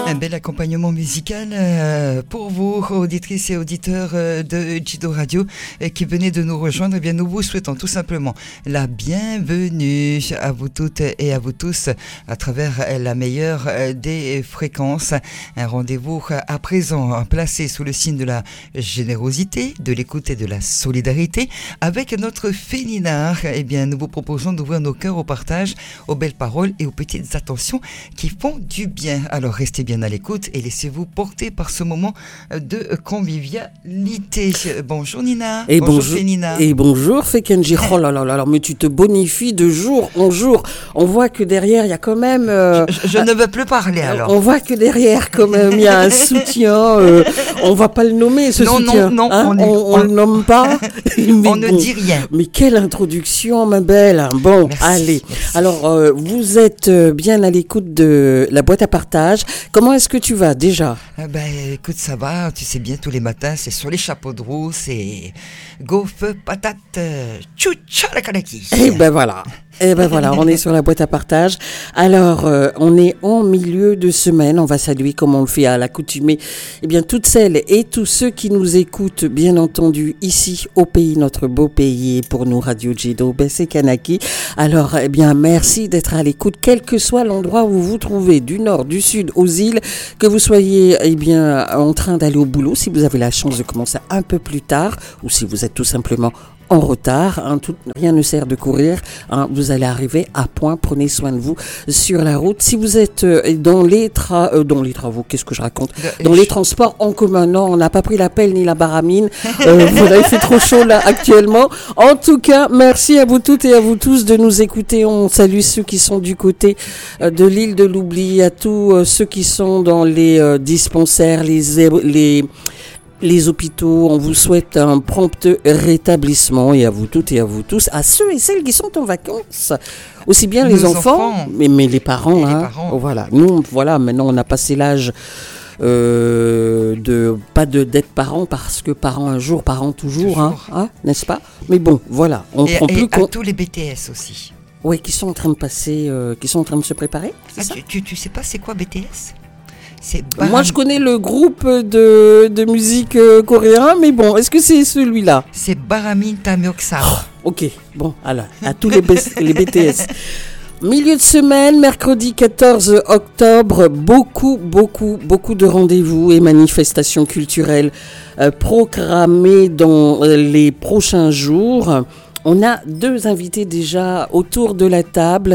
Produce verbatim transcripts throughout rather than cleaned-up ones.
Un bel accompagnement musical euh, pour vous, auditrices et auditeurs euh, de Jido Radio euh, qui venez de nous rejoindre. Eh bien, nous vous souhaitons tout simplement la bienvenue à vous toutes et à vous tous à travers la meilleure euh, des fréquences. Un rendez-vous à présent placé sous le signe de la générosité, de l'écoute et de la solidarité. Avec notre félinard, eh bien, nous vous proposons d'ouvrir nos cœurs au partage, aux belles paroles et aux petites attentions qui font du bien. Alors, restez bien à l'écoute et laissez-vous porter par ce moment de convivialité. Bonjour Nina. Et bonjour, bonjour Fénina. Et bonjour Fekenji. Oh là là là là, mais tu te bonifies de jour en jour. On voit que derrière, il y a quand même... Euh, je, je ne veux plus parler alors. On voit que derrière, quand même, il y a un soutien. Euh, on va pas le nommer, ce non, soutien. Non, non, hein, on, est, on, on le nomme pas. on bon, ne dit rien. Mais quelle introduction, ma belle. Bon, merci, allez. Merci. Alors, euh, vous êtes bien à l'écoute de la boîte à partage. Comment est-ce que tu vas déjà? Ah ben, écoute, ça va. Tu sais bien, tous les matins, c'est sur les chapeaux de roue, c'est go, feu, patate, tchoucha la kanaki. Et ben voilà. Et ben voilà, on est sur la boîte à partage. Alors, euh, on est en milieu de semaine. On va saluer, comme on le fait à l'accoutumée, eh bien, toutes celles et tous ceux qui nous écoutent, bien entendu, ici, au pays, notre beau pays, et pour nous, Radio Jido, ben, c'est Kanaki. Alors, eh bien, merci d'être à l'écoute, quel que soit l'endroit où vous vous trouvez, du nord, du sud, aux îles, que vous soyez, eh bien, en train d'aller au boulot, si vous avez la chance de commencer un peu plus tard, ou si vous êtes tout simplement en retard, hein, tout, rien ne sert de courir, hein, vous allez arriver à point, prenez soin de vous sur la route. Si vous êtes euh, dans les tra- euh, dans les travaux, qu'est-ce que je raconte, dans les transports en commun, non, on n'a pas pris la pelle ni la baramine, euh, voilà, il fait trop chaud là actuellement. En tout cas, merci à vous toutes et à vous tous de nous écouter. On salue ceux qui sont du côté euh, de l'île de l'oubli, à tous euh, ceux qui sont dans les euh, dispensaires, les les les hôpitaux. On vous souhaite un prompt rétablissement, et à vous toutes et à vous tous, à ceux et celles qui sont en vacances, aussi bien les enfants, enfants, mais, mais les parents. et hein. les parents. Oh, voilà, nous, voilà, maintenant on a passé l'âge euh, de pas de d'être parents, parce que parents un jour, parents toujours, toujours. Hein, hein, n'est-ce pas? Mais bon, voilà, on et, prend et plus à compte. tous les B T S aussi. Oui, qui sont en train de passer, euh, qui sont en train de se préparer. Ah, tu, tu, tu sais pas c'est quoi B T S? C'est Baram... Moi, je connais le groupe de, de musique euh, coréen, mais bon, est-ce que c'est celui-là? C'est Baramin Tamyoksar. Oh, ok, bon, alors, à tous les, B- les B T S. Milieu de semaine, mercredi quatorze octobre, beaucoup, beaucoup, beaucoup de rendez-vous et manifestations culturelles euh, programmées dans euh, les prochains jours. On a deux invités déjà autour de la table.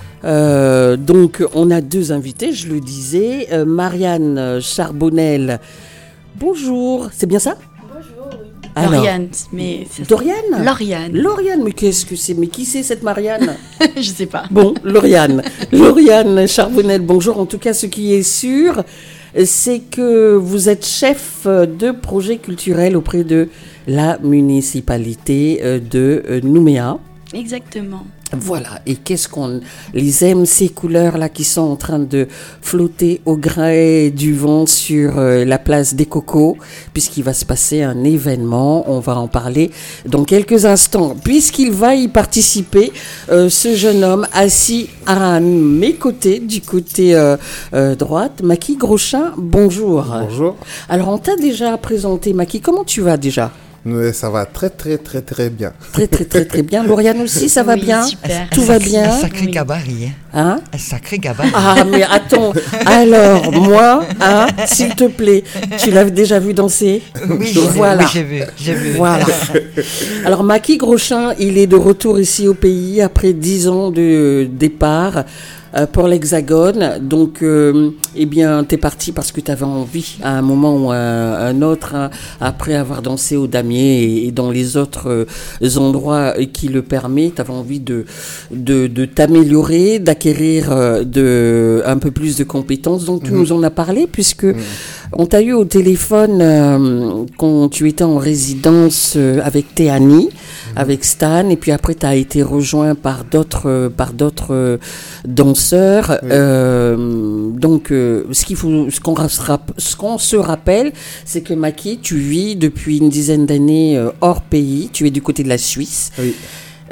Euh, donc, on a deux invités, je le disais. Euh, Marianne Charbonnel, bonjour, c'est bien ça? Bonjour, oui. Alors, Lauriane, mais... Ça, Lauriane Lauriane. Lauriane, mais qu'est-ce que c'est? Mais qui c'est cette Marianne? Je sais pas. Bon, Lauriane. Lauriane Charbonnel, bonjour. En tout cas, ce qui est sûr, c'est que vous êtes chef de projet culturel auprès de la municipalité de Nouméa. Exactement. Voilà, et qu'est-ce qu'on les aime, ces couleurs-là qui sont en train de flotter au gré du vent sur euh, la place des Cocos, puisqu'il va se passer un événement, on va en parler dans quelques instants. Puisqu'il va y participer, euh, ce jeune homme assis à mes côtés, du côté euh, euh, droite, Maki Grochin, bonjour. Bonjour. Alors, on t'a déjà présenté, Maki, comment tu vas déjà? Oui, ça va très très très très bien. Très très très très bien. Lauriane aussi, ça va oui, bien? Super. Tout un va sacré, bien? Un sacré Oui. gabarit. Hein. Hein? Un sacré gabarit. Ah, mais attends, alors, moi, hein, s'il te plaît, tu l'as déjà vu danser? Oui, j'ai, voilà. oui, j'ai vu, j'ai vu. Voilà. Alors, Maki Grochin, il est de retour ici au pays après dix ans de départ euh, pour l'Hexagone. Donc, euh, eh bien, t'es parti parce que t'avais envie, à un moment ou à un, un autre, hein, après avoir dansé au damier et, et dans les autres euh, endroits qui le permettent, t'avais envie de, de, de t'améliorer, d'acquérir euh, de, un peu plus de compétences. Donc, tu mmh. nous en as parlé, puisque mmh. on t'a eu au téléphone euh, quand tu étais en résidence euh, avec Théanie, mmh. avec Stan, et puis après, tu as été rejoint par d'autres, euh, par d'autres euh, danseurs. Oui. Euh, donc, euh, ce, qu'il faut, ce, qu'on, ce qu'on se rappelle, c'est que Maki, tu vis depuis une dizaine d'années euh, hors pays, tu es du côté de la Suisse. Oui.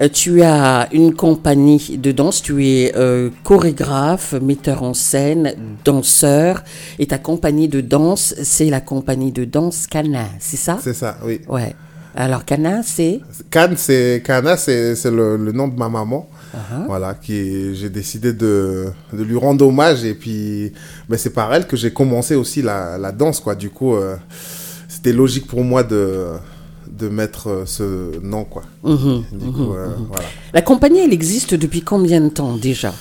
Euh, tu as une compagnie de danse, tu es euh, chorégraphe, metteur en scène, danseur, et ta compagnie de danse, c'est la compagnie de danse Cana, c'est ça? C'est ça, oui. Ouais. Alors Cana, c'est Can, c'est Cana, c'est c'est le, le nom de ma maman. Uh-huh. Voilà, qui j'ai décidé de, de lui rendre hommage et puis ben, c'est par elle que j'ai commencé aussi la, la danse, quoi. Du coup, euh, c'était logique pour moi de de mettre ce nom, quoi. Mhm, Du mhm, coup, euh, mhm. voilà. La compagnie, elle existe depuis combien de temps déjà?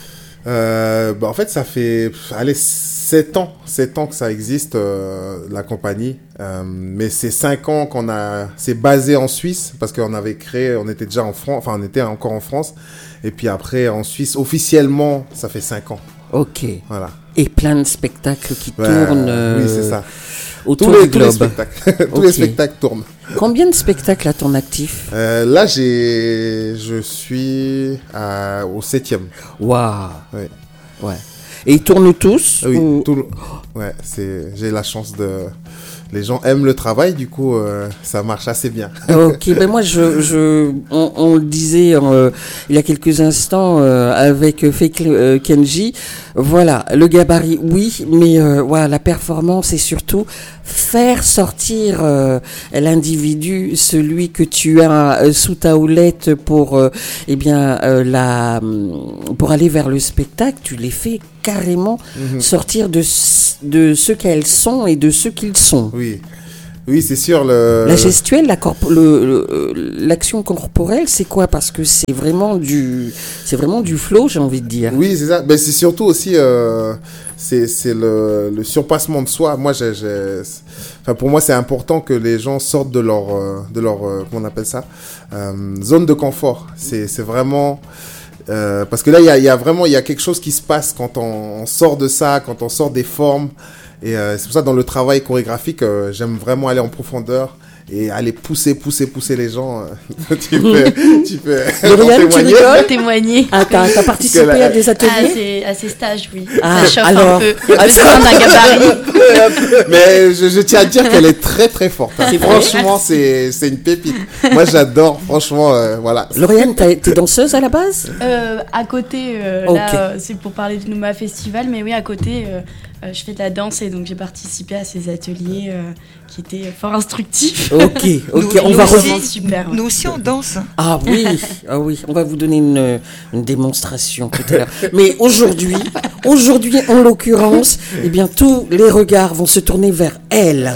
Euh, bah, en fait, ça fait allez, sept ans, sept ans que ça existe, euh, la compagnie. Euh, mais c'est cinq ans qu'on a... C'est basé en Suisse, parce qu'on avait créé... On était déjà en France, enfin, on était encore en France. Et puis après, en Suisse, officiellement, ça fait cinq ans. Ok. Voilà. Et plein de spectacles qui Ouais, tournent oui, c'est euh, ça. autour Tous les, du tous les globe. spectacles. Tous Ok. les spectacles tournent. Combien de spectacles à ton actif? Euh, là, j'ai... Je suis à... au septième. Waouh. Ouais. Ouais. Et ils tournent tous? Oui, ou- tout le... ouais, c'est... j'ai la chance de... Les gens aiment le travail, du coup, euh, ça marche assez bien. Ok, ben moi, je, je, on, on le disait euh, il y a quelques instants euh, avec Fake euh, Kenji. Voilà, le gabarit, oui, mais euh, voilà, la performance et surtout faire sortir euh, l'individu, celui que tu as euh, sous ta houlette pour, euh, eh bien, euh, la, pour aller vers le spectacle. Tu les fais carrément Mhm. sortir de, ce- de ce qu'elles sont et de ce qu'ils sont. Oui, oui, c'est sûr. Le... La gestuelle, la corp- le- le- l'action corporelle, c'est quoi? Parce que c'est vraiment du, c'est vraiment du flow, j'ai envie de dire. Oui, c'est ça. Mais c'est surtout aussi, euh, c'est, c'est le, le surpassement de soi. Moi, j'ai, j'ai... Enfin, pour moi, c'est important que les gens sortent de leur, euh, de leur, euh, comment on appelle ça, euh, zone de confort. C'est, c'est vraiment. Euh, parce que là, il y a, il y a vraiment, il y a quelque chose qui se passe quand on, on sort de ça, quand on sort des formes. Et euh, c'est pour ça, dans le travail chorégraphique, euh, j'aime vraiment aller en profondeur et aller pousser, pousser, pousser les gens. euh, tu peux, tu peux Lauriane, en tu témoigner. rigoles Témoigner. Ah, t'as, t'as participé Parce que la- à des À ateliers? ces, à ces stages, oui. Ah, ça chauffe alors. un peu. Il y a Ah, besoin d'un gabarit. Mais je, je tiens à dire qu'elle est très très forte. hein. C'est vrai? Franchement, c'est, c'est une pépite. Moi, j'adore. Franchement, euh, voilà. Lauriane, t'as- t'es danseuse à la base? Euh, à côté, euh, Ok. là, euh, c'est pour parler du Nouma Festival, mais oui, à côté, euh, euh, je fais de la danse et donc j'ai participé à ces ateliers euh, qui étaient fort instructifs. Ok, ok, Nous- on nous va aussi, revenir. Vraiment super. ouais. Nous aussi, on danse. Ah oui, ah oui, on va vous donner une, une démonstration tout à l'heure. Mais aujourd'hui, aujourd'hui, en l'occurrence, eh bien, tous les regards vont se tourner vers elle.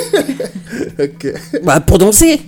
Ok. Bah, pour danser.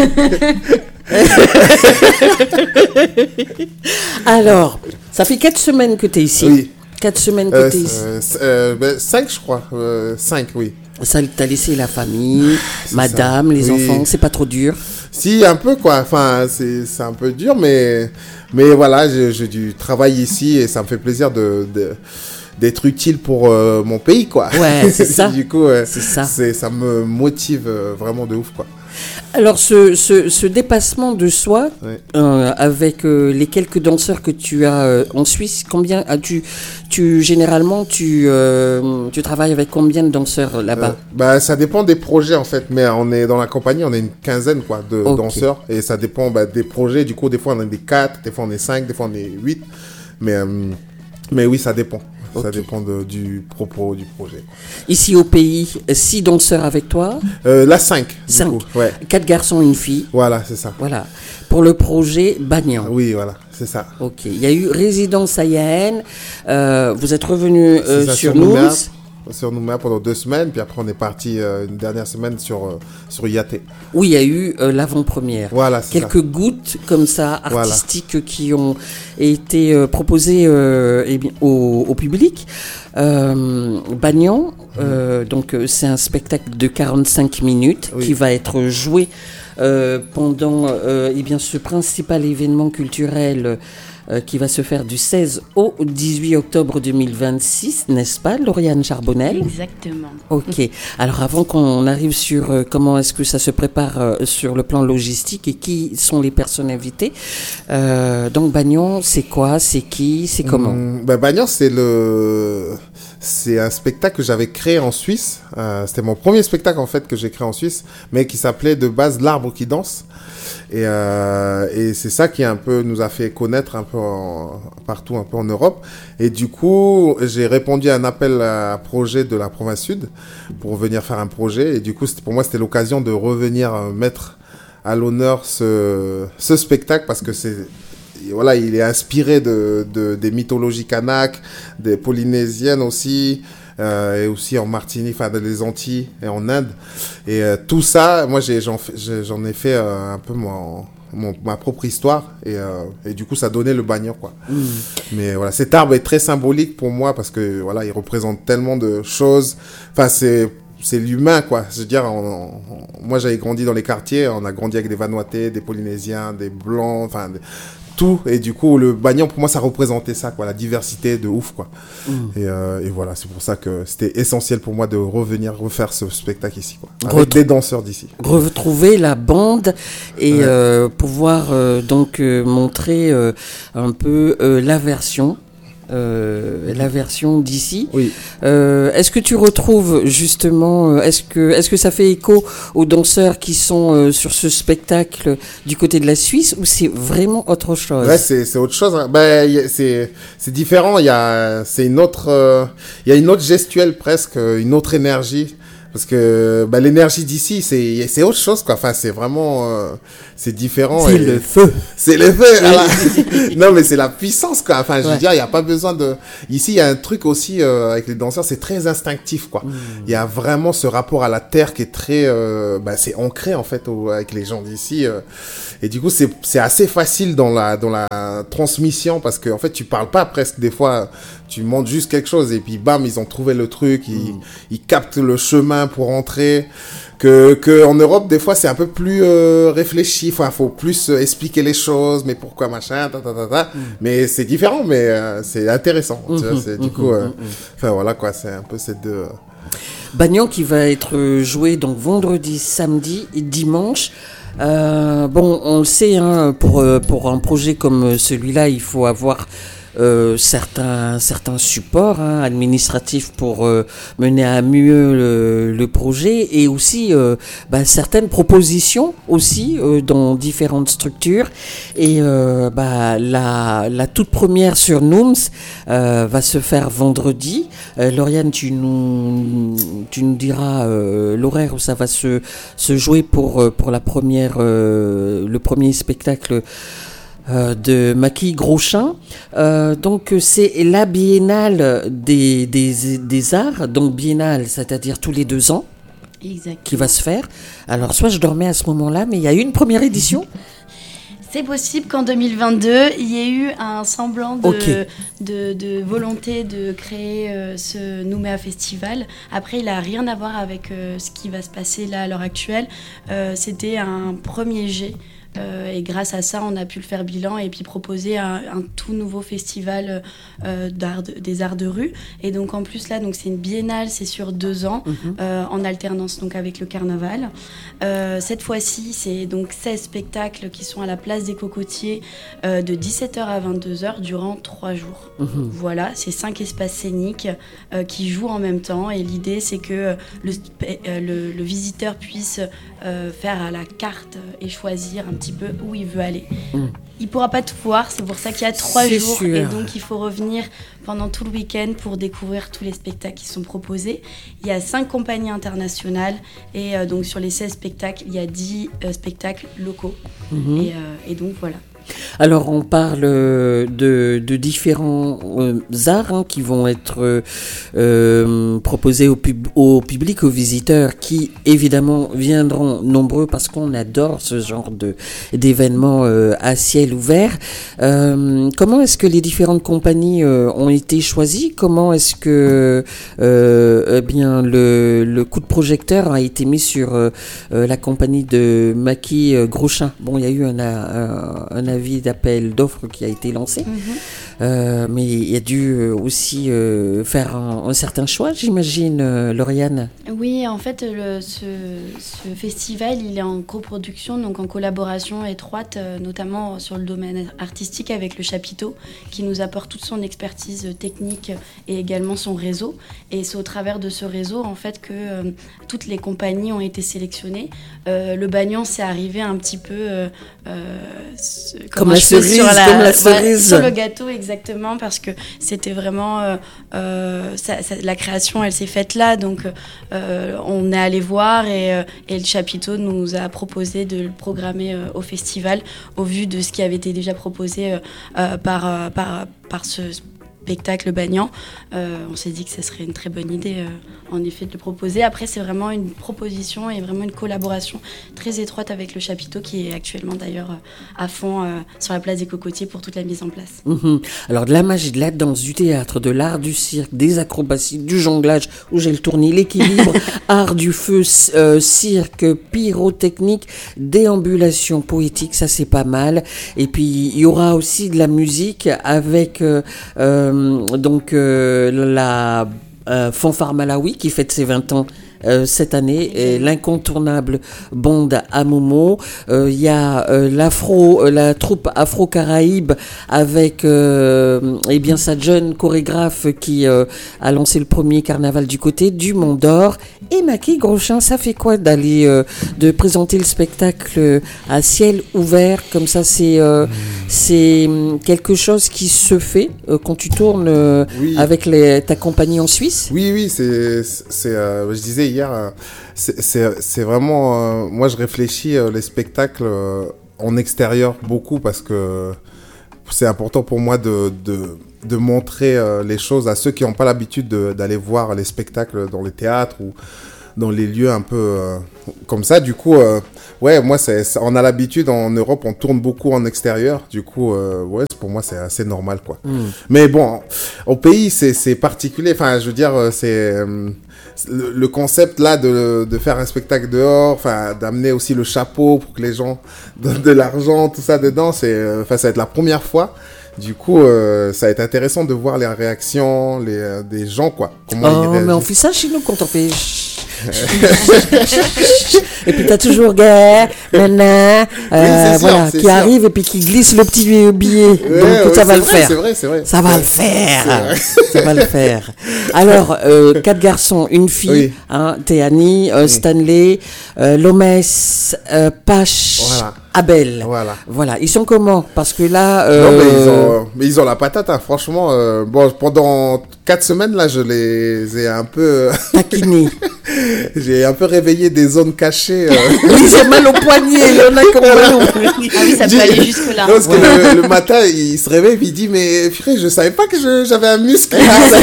Alors, ça fait quatre semaines que tu es ici. Oui. Quatre semaines que Euh, tu es ici. euh, c- euh, ben, cinq, je crois. Euh, cinq, oui. Ça t'a laissé la famille, C'est madame, ça. les Oui. enfants, c'est pas trop dur. Si, un peu, quoi. Enfin, c'est, c'est un peu dur, mais, mais voilà, j'ai, j'ai du travail ici et ça me fait plaisir de, de, d'être utile pour euh, mon pays, quoi. Ouais, c'est ça. Du coup, euh, C'est ça. c'est, ça me motive euh, vraiment de ouf, quoi. Alors, ce, ce, ce dépassement de soi, Ouais. euh, avec euh, les quelques danseurs que tu as euh, en Suisse, combien as-tu, tu, généralement, tu, euh, tu travailles avec combien de danseurs là-bas? Euh, bah, ça dépend des projets en fait, mais on est dans la compagnie, on est une quinzaine quoi de Ok. danseurs et ça dépend bah, des projets. Du coup, des fois on est des quatre, des fois on est cinq, des fois on est huit, mais euh, mais oui, ça dépend. Ça Ok. dépend de, du propos du projet. Ici au pays, six danseurs avec toi, Euh, là cinq. Du Cinq. coup, ouais. quatre garçons, une fille. Voilà, c'est ça. Voilà. Pour le projet Bagnan. Oui, voilà, c'est ça. Ok. Il y a eu résidence à Yaen. Euh, vous êtes revenu euh, C'est ça, sur Nouméa, nous. sur Nouméa pendant deux semaines, puis après on est parti euh, une dernière semaine sur euh, sur Yaté. Oui, il y a eu euh, l'avant-première. Voilà, c'est ça. Quelques gouttes comme ça, Voilà. artistiques, qui ont été euh, proposées euh, eh bien, au, au public. Euh, Bagnan, euh, donc euh, c'est un spectacle de quarante-cinq minutes Oui. qui va être joué euh, pendant euh, eh bien, ce principal événement culturel euh, qui va se faire du seize au dix-huit octobre deux mille vingt-six, n'est-ce pas, Lauriane Charbonnel? Exactement. Ok. Alors avant qu'on arrive sur euh, comment est-ce que ça se prépare euh, sur le plan logistique et qui sont les personnes invitées, euh, donc Bagnan, c'est quoi, c'est qui, c'est comment? Hum, bah, Bagnan, c'est le, c'est un spectacle que j'avais créé en Suisse. Euh, c'était mon premier spectacle en fait que j'ai créé en Suisse, mais qui s'appelait de base L'arbre qui danse. Et, euh, et c'est ça qui un peu nous a fait connaître un peu en, partout un peu en Europe. Et du coup, j'ai répondu à un appel à projet de la province sud pour venir faire un projet. Et du coup, c'était, pour moi, c'était l'occasion de revenir mettre à l'honneur ce, ce spectacle parce que c'est voilà, il est inspiré de, de des mythologies kanak, des polynésiennes aussi. Euh, et aussi en Martinique, enfin dans les Antilles et en Inde. Et euh, tout ça, moi j'ai, j'en, j'ai, j'en ai fait euh, un peu mon, mon, ma propre histoire. Et, euh, et du coup, ça donnait le bagneur, quoi. Mmh. Mais voilà, cet arbre est très symbolique pour moi parce que voilà, il représente tellement de choses. Enfin, c'est c'est l'humain, quoi. Je veux dire, on, on, moi j'avais grandi dans les quartiers, on a grandi avec des Vanuatais, des Polynésiens, des Blancs, enfin. Des, tout, et du coup le bagnon pour moi ça représentait ça, quoi, la diversité de ouf, quoi. Mmh. et, euh, et voilà, c'est pour ça que c'était essentiel pour moi de revenir refaire ce spectacle ici, quoi, avec Retrou- des danseurs d'ici, retrouver la bande et ouais. euh, pouvoir euh, donc euh, montrer euh, un peu euh, la version Euh, la version d'ici. Oui. Euh, est-ce que tu retrouves justement, est-ce que, est-ce que ça fait écho aux danseurs qui sont euh, sur ce spectacle du côté de la Suisse ou c'est vraiment autre chose? Ouais, c'est, c'est autre chose. Hein. Ben, y a, c'est, c'est différent. Il y a, c'est une autre, euh, il y a une autre gestuelle presque, une autre énergie. Parce que bah, l'énergie d'ici, c'est, c'est autre chose, quoi. Enfin, c'est vraiment... Euh, c'est différent. C'est et, le feu. C'est le feu. Alors, non, mais c'est la puissance, quoi. Enfin, je ouais. veux dire, il n'y a pas besoin de... Ici, il y a un truc aussi euh, avec les danseurs, c'est très instinctif, quoi. Il mmh. y a vraiment ce rapport à la terre qui est très... Euh, bah, c'est ancré, en fait, au, avec les gens d'ici. Euh, et du coup, c'est, c'est assez facile dans la, dans la transmission parce que, en fait, tu parles pas presque des fois... Tu montres juste quelque chose et puis bam, ils ont trouvé le truc, ils, mmh. ils captent le chemin pour entrer. Que, que en Europe, des fois, c'est un peu plus euh, réfléchi. Enfin, faut plus euh, expliquer les choses, mais pourquoi machin, ta ta ta ta. Mmh. Mais c'est différent, mais euh, c'est intéressant. Mmh. Tu vois, c'est, du coup, euh, enfin voilà quoi, c'est un peu ces deux. Euh... Bagnon qui va être joué donc vendredi, samedi et dimanche. Euh, bon, on le sait, hein, pour pour un projet comme celui-là, il faut avoir Euh, certains certains supports hein, administratifs pour euh, mener à mieux le, le projet et aussi euh, bah, certaines propositions aussi euh, dans différentes structures et euh, bah, la la toute première sur Nooms euh, va se faire vendredi. euh, Lauriane, tu nous tu nous diras euh, l'horaire où ça va se se jouer pour pour la première euh, le premier spectacle Euh, de Maki Grosjean. Euh, donc c'est la biennale des, des, des arts, donc biennale, c'est-à-dire tous les deux ans, Exactement. Qui va se faire. Alors soit je dormais à ce moment-là, mais il y a eu une première édition. C'est possible qu'en deux mille vingt-deux, il y ait eu un semblant de, okay. de, de volonté de créer euh, ce Nouméa Festival. Après, il n'a rien à voir avec euh, ce qui va se passer là à l'heure actuelle. Euh, c'était un premier jet. Euh, et grâce à ça, on a pu le faire bilan et puis proposer un, un tout nouveau festival euh, d'art de, des arts de rue. Et donc en plus là, donc c'est une biennale, c'est sur deux ans, mm-hmm. euh, en alternance donc avec le carnaval. Euh, cette fois-ci, c'est donc seize spectacles qui sont à la place des Cocotiers euh, de dix-sept heures à vingt-deux heures durant trois jours. Mm-hmm. Voilà, c'est cinq espaces scéniques euh, qui jouent en même temps. Et l'idée, c'est que le, euh, le, le visiteur puisse euh, faire à la carte et choisir un petit petit peu où il veut aller. Mmh. Il pourra pas tout voir, c'est pour ça qu'il y a trois c'est jours sûr. Et donc il faut revenir pendant tout le week-end pour découvrir tous les spectacles qui sont proposés. Il y a cinq compagnies internationales et euh, donc sur les seize spectacles, il y a dix euh, spectacles locaux. Mmh. Et, euh, et donc voilà. Alors on parle de, de différents euh, arts hein, qui vont être euh, proposés au, pub, au public, aux visiteurs qui évidemment viendront nombreux parce qu'on adore ce genre de, d'événements euh, à ciel ouvert. Euh, comment est-ce que les différentes compagnies euh, ont été choisies? Comment est-ce que euh, eh bien, le, le coup de projecteur a été mis sur euh, la compagnie de Maki Grosjean? Bon, il y a eu un, un, un avis d'appel d'offres qui a été lancé. Mmh. Euh, mais il y a dû aussi euh, faire un, un certain choix, j'imagine, euh, Lauriane. Oui, en fait, le, ce, ce festival, il est en coproduction, donc en collaboration étroite, euh, notamment sur le domaine artistique avec le Chapiteau, qui nous apporte toute son expertise technique et également son réseau. Et c'est au travers de ce réseau, en fait, que euh, toutes les compagnies ont été sélectionnées. Euh, le Bagnon, c'est arrivé un petit peu euh, euh, comme, la cerise, sur la, comme la cerise, sur le gâteau, exactement, parce que c'était vraiment euh, euh, ça, ça, la création, elle s'est faite là, donc euh, on est allé voir et, euh, et le Chapiteau nous a proposé de le programmer euh, au festival au vu de ce qui avait été déjà proposé euh, euh, par, euh, par, par ce spectacle Bagnan. Euh, on s'est dit que ce serait une très bonne idée euh, en effet de le proposer. Après, c'est vraiment une proposition et vraiment une collaboration très étroite avec le Chapiteau qui est actuellement d'ailleurs euh, à fond euh, sur la place des Cocotiers pour toute la mise en place. Mmh. Alors de la magie, de la danse, du théâtre, de l'art du cirque, des acrobaties, du jonglage, où j'ai le tournis, l'équilibre, art du feu, euh, cirque, pyrotechnique, déambulation poétique, ça c'est pas mal. Et puis il y aura aussi de la musique avec euh, euh, donc euh, la euh, Fanfare Malawi qui fête ses vingt ans Euh, cette année, et l'incontournable Bande à Momo. Il euh, y a euh, l'afro, euh, la troupe Afro-Caraïbe avec euh, eh bien sa jeune chorégraphe qui euh, a lancé le premier carnaval du côté du Mont d'Or. Et Maki Grochin, ça fait quoi d'aller euh, de présenter le spectacle à ciel ouvert comme ça? C'est euh, c'est quelque chose qui se fait euh, quand tu tournes euh, oui. avec les, ta compagnie en Suisse. Oui, oui, c'est, c'est euh, je disais hier, c'est, c'est, c'est vraiment, euh, moi je réfléchis euh, les spectacles euh, en extérieur beaucoup parce que c'est important pour moi de, de, de montrer euh, les choses à ceux qui n'ont pas l'habitude de, d'aller voir les spectacles dans les théâtres ou dans les lieux un peu euh, comme ça. Du coup, euh, ouais, moi, c'est, c'est, on a l'habitude en Europe, on tourne beaucoup en extérieur. Du coup, euh, ouais, pour moi, c'est assez normal, quoi. Mm. Mais bon, au pays, c'est, c'est particulier. Enfin, je veux dire, c'est euh, le, le concept là de, de faire un spectacle dehors, enfin, d'amener aussi le chapeau pour que les gens donnent de l'argent, tout ça dedans. C'est, enfin, ça va être la première fois. Du coup, euh, ça va être intéressant de voir les réactions les, euh, des gens, quoi. Comment oh, ils réagissent. Mais on fait ça chez nous quand on fait... Et puis t'as toujours Gaël, Nana, euh, oui, voilà, sûr, qui sûr. arrive et puis qui glisse le petit billet. Ouais, donc ouais, ça va le vrai, faire. C'est vrai, c'est vrai. Ça va le faire. Ça va le faire. Alors, euh, quatre garçons, une fille, oui. hein, Théanie, euh, oui. Stanley, euh, Lomès, euh, Pache. Voilà. Abel. Voilà. Voilà. Ils sont comment? Parce que là. Euh... Non, mais ils ont, mais ils ont la patate, hein. Franchement. Euh, bon, pendant quatre semaines, là, je les ai un peu. Taquinés. J'ai un peu réveillé des zones cachées. Euh... Oui, ils ont mal au poignet. Il y en a qui ont mal au poignet. Ah oui, ça peut aller jusque-là. Non, parce ouais. que le, le matin, il se réveille et il dit, mais purée, je savais pas que je, j'avais un muscle.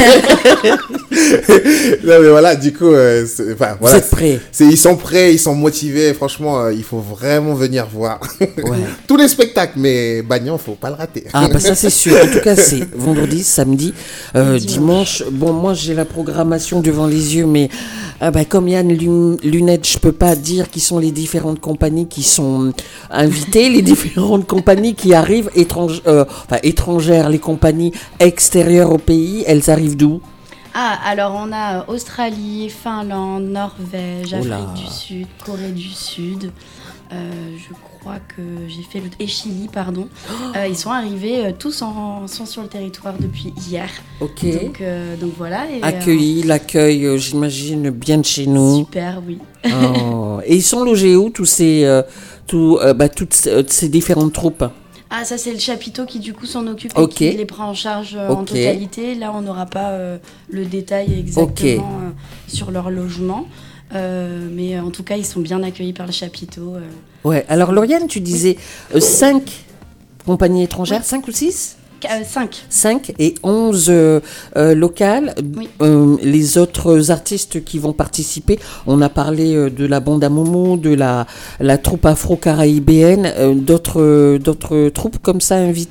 Non, mais voilà, du coup. Euh, c'est, enfin, voilà, Vous êtes prêts? C'est, ils sont prêts, ils sont motivés. Franchement, euh, il faut vraiment venir voir. Ouais. Tous les spectacles, mais Bagnan, faut pas le rater. Ah bah ça c'est sûr. En tout cas, c'est vendredi, samedi, euh, dimanche. Bon, moi j'ai la programmation devant les yeux, mais euh, bah, comme Yann Lunette, je peux pas dire qui sont les différentes compagnies qui sont invitées, les différentes compagnies qui arrivent étrange, euh, enfin, étrangères, les compagnies extérieures au pays. Elles arrivent d'où? Ah, alors on a Australie, Finlande, Norvège, Afrique du Sud, Corée du Sud. Euh, je crois que j'ai fait le... Et Chili, pardon. Euh, ils sont arrivés, euh, tous en... sont sur le territoire depuis hier. Ok. Donc, euh, donc voilà. Et, Accueillis, euh... l'accueil, euh, j'imagine, bien de chez nous. Super, oui. Oh. Et ils sont logés où, tous ces, euh, tout, euh, bah, toutes euh, ces différentes troupes? Ah, ça, c'est le Chapiteau qui, du coup, s'en occupe okay. et qui les prend en charge euh, okay. en totalité. Là, on n'aura pas euh, le détail exactement okay. euh, sur leur logement. Euh, mais en tout cas, ils sont bien accueillis par le Chapiteau. Euh. Ouais. Alors, Lauriane, tu disais oui. euh, cinq compagnies étrangères, oui. cinq ou six euh, cinq. cinq et onze euh, euh, locales. Oui. Euh, les autres artistes qui vont participer, on a parlé euh, de la bande à Momo, de la, la troupe afro-caraïbéenne, euh, d'autres, euh, d'autres troupes comme ça invitées?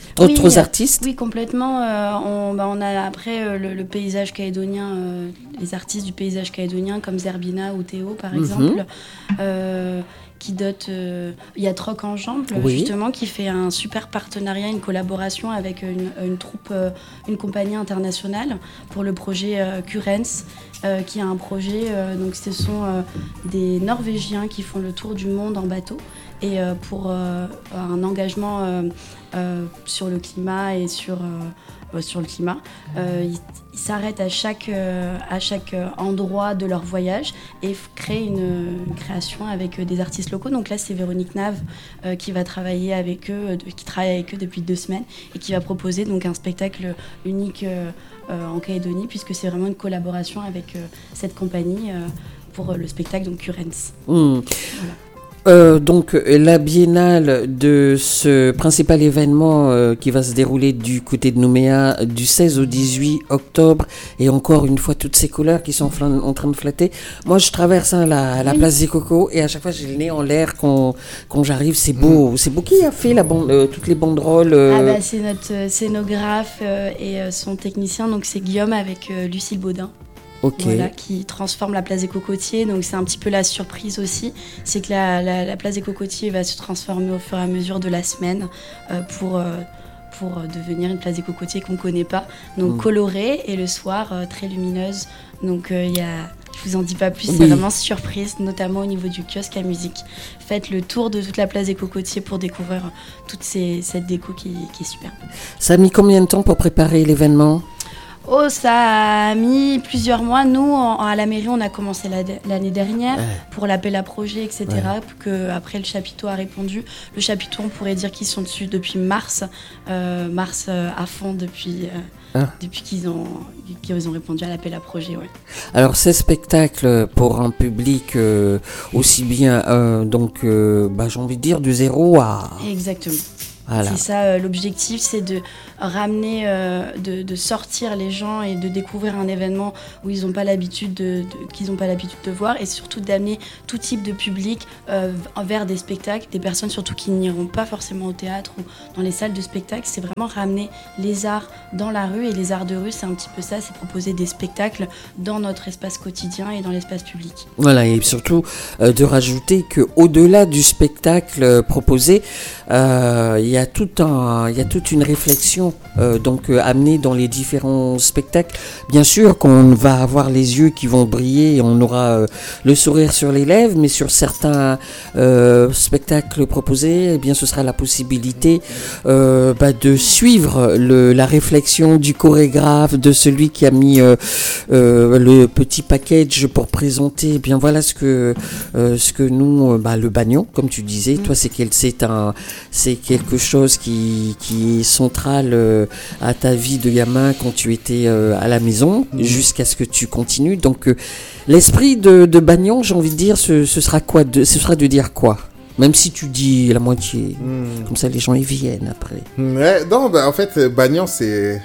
d'autres oui, artistes? Oui, complètement. Euh, on, bah, on a après euh, le, le paysage calédonien, euh, les artistes du paysage calédonien comme Zerbina ou Théo, par exemple. Mm-hmm. Euh, qui dote... Euh, il y a Troc Enjambe, oui. justement, qui fait un super partenariat, une collaboration avec une, une troupe, euh, une compagnie internationale pour le projet euh, Currents, euh, qui a un projet... Euh, donc, ce sont euh, des Norvégiens qui font le tour du monde en bateau et euh, pour euh, un engagement euh, euh, sur le climat et sur... Euh, sur le climat. Euh, ils, ils s'arrêtent à chaque, euh, à chaque endroit de leur voyage et f- créent une, une création avec euh, des artistes locaux. Donc là, c'est Véronique Nave euh, qui va travailler avec eux, de, qui travaille avec eux depuis deux semaines et qui va proposer donc un spectacle unique euh, euh, en Calédonie, puisque c'est vraiment une collaboration avec euh, cette compagnie euh, pour euh, le spectacle donc Currents. Mmh. Voilà. Euh, donc la biennale de ce principal événement euh, qui va se dérouler du côté de Nouméa du seize au dix-huit octobre, et encore une fois toutes ces couleurs qui sont fl- en train de flatter. Moi je traverse hein, la, la oui. place des Cocos et à chaque fois j'ai le nez en l'air quand, quand j'arrive, c'est beau. C'est beau. Qui a fait la bande, euh, toutes les banderoles euh... ah bah, c'est notre euh, scénographe euh, et euh, son technicien, donc c'est Guillaume avec euh, Lucille Baudin. Okay. Voilà, qui transforme la place des Cocotiers. Donc c'est un petit peu la surprise aussi, c'est que la, la, la place des Cocotiers va se transformer au fur et à mesure de la semaine euh, pour, euh, pour devenir une place des Cocotiers qu'on ne connaît pas. Donc mmh. colorée et le soir euh, très lumineuse. Donc il euh, y a... Je vous en dis pas plus, oui. c'est vraiment surprise, notamment au niveau du kiosque à musique. Faites le tour de toute la place des Cocotiers pour découvrir toute ces, cette déco qui, qui est super. Ça a mis combien de temps pour préparer l'événement ? Oh, ça a mis plusieurs mois. Nous, en, à la mairie, on a commencé la, l'année dernière ouais. pour l'appel à projet, et cetera. Ouais. Que, après, le chapiteau a répondu. Le chapiteau, on pourrait dire qu'ils sont dessus depuis mars. Euh, mars euh, à fond depuis, euh, ah. depuis qu'ils ont, qu'ils ont répondu à l'appel à projet. Ouais. Alors, ces spectacles pour un public euh, aussi bien, euh, donc, euh, bah, j'ai envie de dire, de zéro à... Exactement. Voilà. C'est ça, euh, l'objectif, c'est de ramener, euh, de, de sortir les gens et de découvrir un événement où ils n'ont pas l'habitude de, de, qu'ils n'ont pas l'habitude de voir, et surtout d'amener tout type de public euh, vers des spectacles, des personnes surtout qui n'iront pas forcément au théâtre ou dans les salles de spectacle. C'est vraiment ramener les arts dans la rue, et les arts de rue, c'est un petit peu ça, c'est proposer des spectacles dans notre espace quotidien et dans l'espace public. Voilà, et surtout euh, de rajouter qu'au-delà du spectacle euh, proposé, euh, il y a tout un, il y a toute une réflexion euh, donc euh, amenée dans les différents spectacles. Bien sûr qu'on va avoir les yeux qui vont briller et on aura euh, le sourire sur les lèvres, mais sur certains euh, spectacles proposés, eh bien ce sera la possibilité euh, bah, de suivre le, la réflexion du chorégraphe, de celui qui a mis euh, euh, le petit package pour présenter. Eh bien voilà ce que euh, ce que nous, bah, le Bagnon, comme tu disais, mmh. toi c'est quel, c'est un, c'est quelque chose chose qui, qui est centrale euh, à ta vie de gamin quand tu étais euh, à la maison, mmh. jusqu'à ce que tu continues. Donc euh, l'esprit de, de Bagnon, j'ai envie de dire, ce, ce sera quoi de, ce sera de dire quoi, même si tu dis la moitié, mmh. comme ça les gens y viennent après. Ouais, non, bah, en fait Bagnon c'est...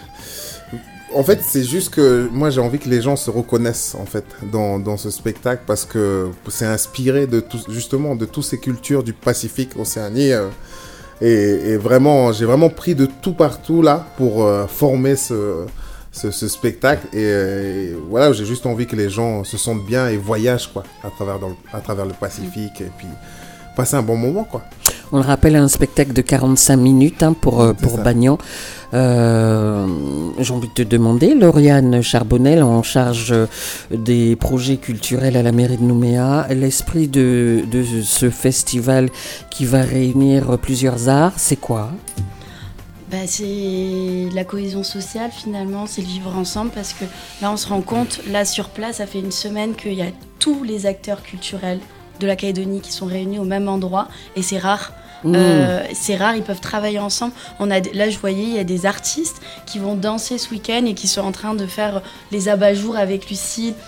En fait, c'est juste que moi, j'ai envie que les gens se reconnaissent en fait dans, dans ce spectacle, parce que c'est inspiré de tout, justement de toutes ces cultures du Pacifique, Océanie. Euh, Et, et vraiment, j'ai vraiment pris de tout partout là pour euh, former ce, ce, ce spectacle. Et, et voilà, j'ai juste envie que les gens se sentent bien et voyagent quoi, à travers, dans le, à travers le Pacifique, et puis passer un bon moment quoi. On le rappelle, un spectacle de quarante-cinq minutes hein, pour, euh, pour Bagnon. Euh, j'ai envie de te demander, Lauriane Charbonnel, en charge des projets culturels à la mairie de Nouméa, l'esprit de, de ce festival qui va réunir plusieurs arts, c'est quoi ? Bah, c'est la cohésion sociale finalement, c'est le vivre ensemble, parce que là on se rend compte, là sur place, ça fait une semaine qu'il y a tous les acteurs culturels de la Calédonie qui sont réunis au même endroit, et c'est rare. Mmh. Euh, c'est rare, ils peuvent travailler ensemble. On a, là, je voyais, il y a des artistes qui vont danser ce week-end et qui sont en train de faire les abat-jours avec Lucille.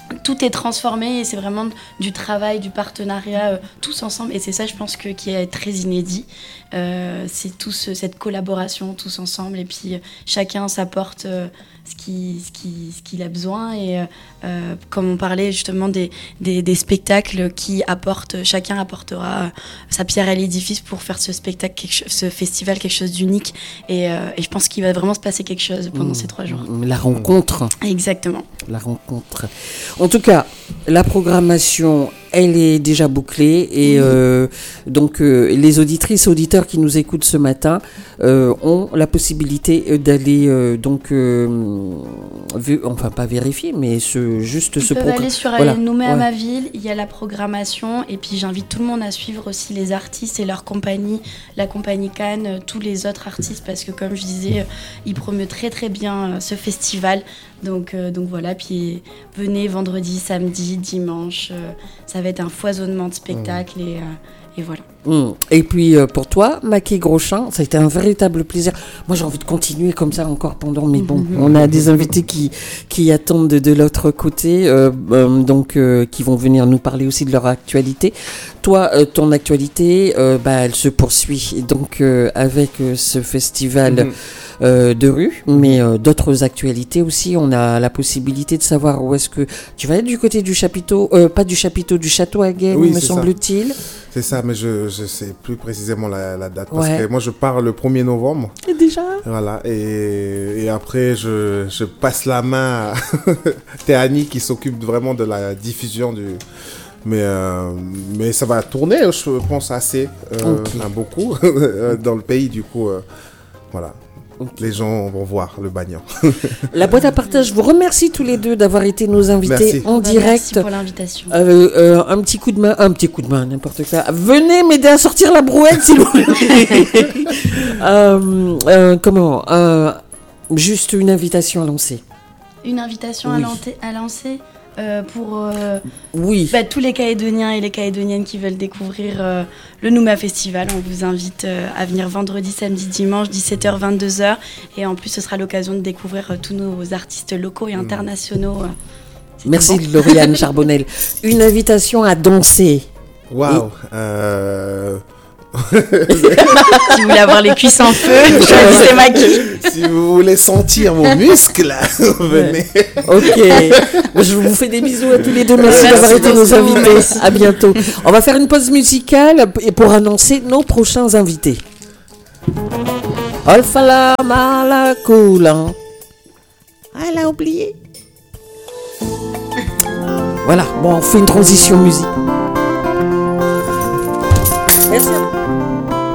tout est transformé et c'est vraiment du travail, du partenariat, euh, tous ensemble. Et c'est ça, je pense, que, qui est très inédit. Euh, c'est tout ce, cette collaboration, tous ensemble. Et puis, euh, chacun s'apporte euh, ce, qui, ce, qui, ce qu'il a besoin. Et euh, comme on parlait justement des, des, des spectacles qui apportent, chacun apportera sa pierre à l'édifice pour faire ce spectacle, quelque, ce festival, quelque chose d'unique. Et, euh, et je pense qu'il va vraiment se passer quelque chose pendant mmh, ces trois jours. La rencontre. Exactement. La rencontre. En tout cas, la programmation, elle est déjà bouclée et mmh. euh, donc euh, les auditrices et auditeurs qui nous écoutent ce matin euh, ont la possibilité d'aller euh, donc euh, vu, enfin pas vérifier mais ce, juste Ils ce peuvent programme. aller sur Voilà. Nommé à ouais. ma ville, il y a la programmation et puis j'invite tout le monde à suivre aussi les artistes et leur compagnie, la compagnie Cannes, tous les autres artistes parce que comme je disais, ils promeuvent très très bien ce festival. Donc, euh, donc voilà, puis venez vendredi, samedi, dimanche, euh, ça va être un foisonnement de spectacles et, euh, et voilà. Mmh. Et puis euh, pour toi, Maki Grosjean, ça a été un véritable plaisir. Moi j'ai envie de continuer comme ça encore pendant, mais bon, mmh. on a des invités qui, qui attendent de, de l'autre côté, euh, euh, donc euh, qui vont venir nous parler aussi de leur actualité. Toi, euh, ton actualité, euh, bah, elle se poursuit donc euh, avec euh, ce festival mmh. euh, de rue, mais euh, d'autres actualités aussi. On a la possibilité de savoir où est-ce que tu vas être du côté du chapiteau, euh, pas du chapiteau, du château à Gaine, oui, me semble-t-il. Ça. C'est ça, mais je je sais plus précisément la, la date parce ouais. que moi je pars le premier novembre. Et déjà. Voilà, et, et après je, je passe la main à Théanie qui s'occupe vraiment de la diffusion du. Mais, euh, mais ça va tourner, je pense, assez, euh, okay. enfin, beaucoup dans le pays, du coup, euh, voilà. Okay. Les gens vont voir le Bagnan. La boîte à partage vous remercie tous les deux d'avoir été nos invités merci. en direct. Merci pour l'invitation. Euh, euh, un petit coup de main, un petit coup de main, n'importe quoi. Venez m'aider à sortir la brouette, s'il vous plaît. euh, euh, comment euh, Juste une invitation à lancer. Une invitation oui. à, lanter, à lancer Euh, pour euh, oui. bah, tous les Calédoniens et les Calédoniennes qui veulent découvrir euh, le Nouméa Festival. On vous invite euh, à venir vendredi, samedi, dimanche, dix-sept heures, vingt-deux heures. Et en plus, ce sera l'occasion de découvrir euh, tous nos artistes locaux et internationaux. Euh, Merci Lauriane Charbonnel. Une invitation à danser. Waouh euh... Si vous voulez avoir les cuisses en feu, choisissez Maki. Si vous voulez sentir vos muscles, venez. Ok. Je vous fais des bisous à tous les deux. Merci, Merci d'avoir été nos invités. Merci. À bientôt. On va faire une pause musicale pour annoncer nos prochains invités. Olfala Malakula. Ah, elle a oublié. Voilà. Bon, on fait une transition musique. Merci.